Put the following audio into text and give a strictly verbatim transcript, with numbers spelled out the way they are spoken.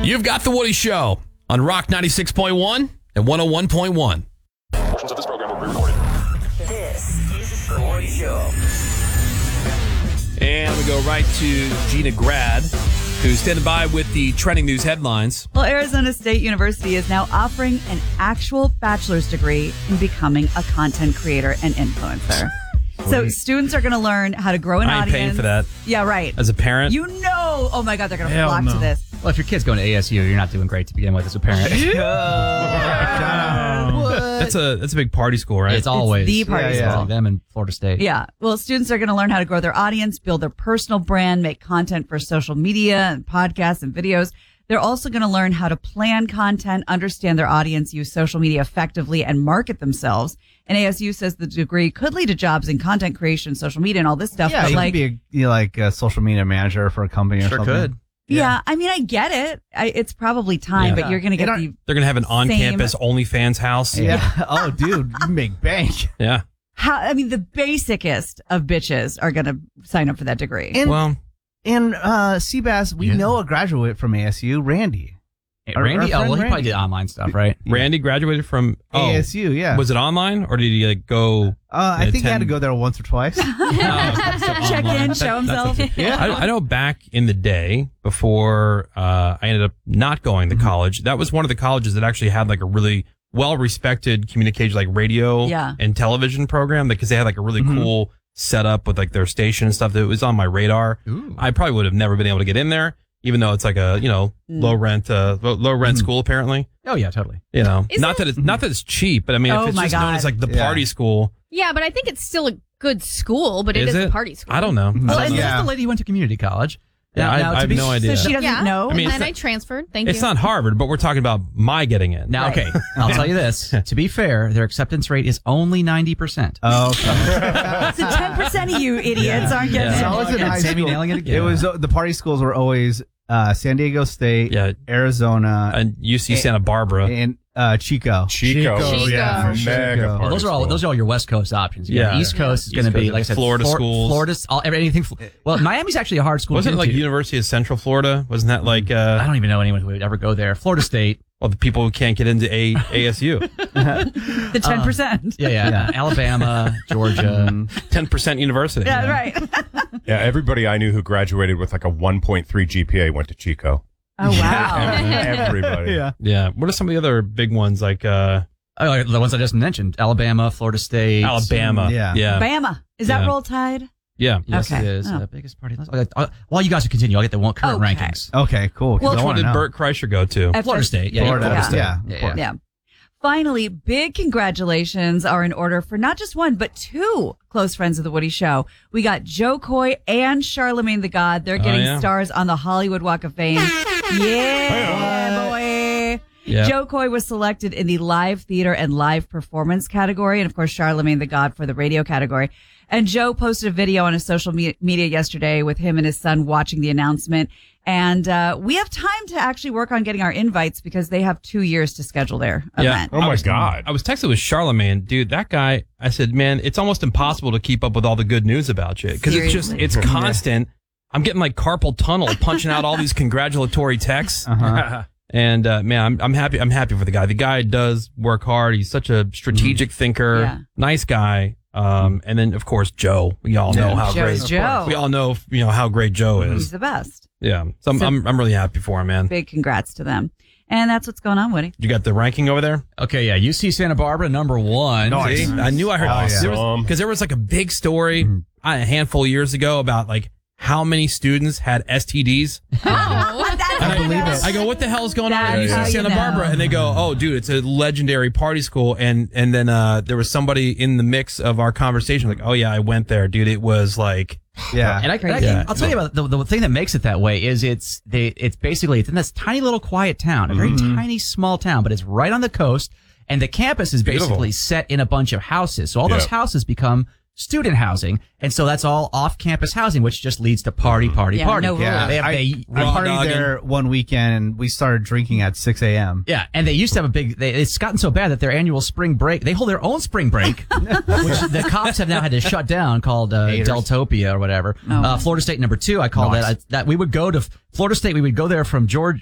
You've got The Woody Show on Rock ninety-six point one and one oh one point one. Portions of this program will be recorded. This is The Woody Show. And we go right to Gina Grad, who's standing by with the trending news headlines. Well, Arizona State University is now offering an actual bachelor's degree in becoming a content creator and influencer. So students are going to learn how to grow an I ain't audience. paying for that. Yeah, right. As a parent. You know, oh my God, they're going to Hell flock no. to this. Well, if your kid's going to A S U, you're not doing great to begin with as a parent. That's a that's a big party school, right? It's always the party yeah, school. yeah. Them in Florida State. Yeah. Well, students are going to learn how to grow their audience, build their personal brand, make content for social media and podcasts and videos. They're also going to learn how to plan content, understand their audience, use social media effectively, and market themselves. And A S U says the degree could lead to jobs in content creation, social media, and all this stuff. Yeah, but you like, could be a, you know, like a social media manager for a company or Sure something. could. yeah. I mean, I get it. I, it's probably time, Yeah. but you're going to get It the They're going to have an Same. on-campus OnlyFans house. Yeah. Oh, dude, you make bank. Yeah. how. I mean, the basicest of bitches are going to sign up for that degree. And Well, and uh, Seabass, we Yeah. know a graduate from A S U, Randy. Hey, Our- Randy, our oh, well, friend he probably Randy. did online stuff, right? Randy graduated from oh, A S U, yeah. Was it online or did he like go? uh, I yeah, think he had to ten go there once or twice. Check in, show himself. Yeah. I, I know back in the day before uh, I ended up not going to college, that was one of the colleges that actually had like a really well-respected communication, like radio Yeah. and television program, because they had like a really cool setup with like their station and stuff that was on my radar. Ooh. I probably would have never been able to get in there, even though it's like a, you know, low rent, uh, low, low rent school apparently. Oh, yeah, totally. You know, Is not it? that it's not that it's cheap, but I mean, Oh if it's my just known God. as like the Yeah. party school, Yeah, but I think it's still a good school, but it is is it a party school. I don't know. Well, I and don't know. Yeah. there's the lady who went to community college. Yeah, I- to I have be- no idea. So she doesn't Yeah, know. I mean, and it's then I not- transferred. Thank It's you. not Harvard, but we're talking about my getting in. Now, Right. okay, I'll tell you this. To be fair, their acceptance rate is only ninety percent. Oh, okay. So ten percent of you idiots aren't getting Yeah. So I it. was in high Sammy school. nailing it again. It was uh, the party schools were always uh, San Diego State, Yeah. Arizona, And U C Santa Barbara. and uh, Chico. Chico, Chico. yeah, Chico. mega Well, Well, those are all party those are all your West Coast options. You Yeah. got East Coast is East going to be Coast, like I said, Florida Flor- schools. Florida's all anything. Well, Miami's actually a hard school. Wasn't to it like get into. University of Central Florida? Wasn't that like I uh, don't even know anyone who would ever go there. Florida State. well, the people who can't get into a ASU? The ten percent. Yeah, yeah. Yeah. Alabama, Georgia. ten percent university. Yeah, right. Yeah, everybody I knew who graduated with like a one point three G P A went to Chico. Oh wow. Everybody. Yeah. Yeah. What are some of the other big ones like uh, Oh, the ones I just mentioned: Alabama, Florida State, Alabama? Yeah. Yeah. Bama. Is that Yeah. Roll Tide? Yeah. Yes, Okay. it is. Oh. Uh, biggest party. I'll, I'll, while you guys continue, I'll get the one current Okay. rankings. Okay, cool. 'cause Well, I Which one wanna did know. Burt Kreischer go to? At Florida first- State. Yeah, Florida, Florida State. yeah, yeah, of course. yeah. Yeah. Finally, big congratulations are in order for not just one, but two close friends of the Woody Show. We got Joe Coy and Charlemagne the God. They're getting yeah. stars on the Hollywood Walk of Fame. Yeah, boy. Yeah. Joe Coy was selected in the live theater and live performance category, and of course, Charlemagne the God for the radio category. And Joe posted a video on his social me- media yesterday with him and his son watching the announcement. And uh, we have time to actually work on getting our invites because they have two years to schedule their Yeah. event. Oh I my was- God. I was texting with Charlemagne, dude. That guy, I said, man, it's almost impossible to keep up with all the good news about you because it's just, Seriously. it's constant. I'm getting like carpal tunnel punching out all these congratulatory texts. Uh-huh. And uh, man, I'm I'm happy. I'm happy for the guy. The guy does work hard. He's such a strategic thinker, Yeah. nice guy. Um, and then of course Joe. We all know how Joe's great Joe. We all know you know how great Joe He's is. the best. Yeah. So I'm So- I'm, I'm really happy for him, man. Big congrats to them. And that's what's going on, Woody. You got the ranking over there? Okay, yeah. U C Santa Barbara, number one. Nice. See? I knew I heard Awesome. because there, was- there was like a big story Mm-hmm. uh, a handful of years ago about like how many students had S T Ds. Oh, And I, believe it. I go, what the hell's going on at That's U how C you Santa know. Barbara? And they go, oh, dude, it's a legendary party school. And and then uh, there was somebody in the mix of our conversation like, oh yeah, I went there, dude. It was like, Yeah. And I, and I Yeah. can, I'll tell you about the, the thing that makes it that way is it's they it's basically it's in this tiny little quiet town, a very Mm-hmm. tiny small town, but it's right on the coast, and the campus is Beautiful. basically set in a bunch of houses. So all those Yeah. houses become student housing, and so that's all off-campus housing, which just leads to party, party, Yeah, party. no Yeah. They have, I, they, I raw partied dogging. there one weekend and we started drinking at six a.m. Yeah, and they used to have a big. They, it's gotten so bad that their annual spring break, they hold their own spring break, which the cops have now had to shut down, called uh, Haters. Deltopia or whatever. Oh. Uh, Florida State number two, I call Nice. that. I, that we would go to Florida State. We would go there from George